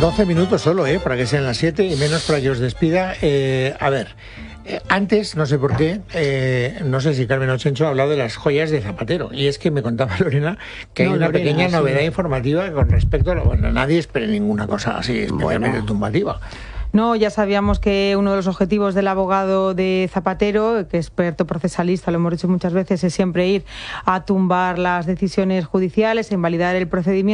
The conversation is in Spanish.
12 minutos solo, para que sean las 7 y menos para que os despida. A ver, antes, no sé por qué, no sé si Carmen Ochencho ha hablado de las joyas de Zapatero. Y es que me contaba Lorena que hay una pequeña novedad informativa con respecto a bueno, nadie espere ninguna cosa así especialmente tumbativa. No, ya sabíamos que uno de los objetivos del abogado de Zapatero, que es experto procesalista, lo hemos dicho muchas veces, es siempre ir a tumbar las decisiones judiciales, a invalidar el procedimiento.